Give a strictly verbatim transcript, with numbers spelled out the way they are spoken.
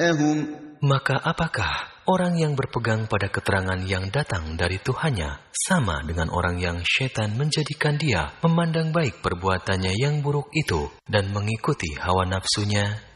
لهم. Maka apakah orang yang berpegang pada keterangan yang datang dari Tuhannya sama dengan orang yang syaitan menjadikan dia memandang baik perbuatannya yang buruk itu dan mengikuti hawa nafsunya?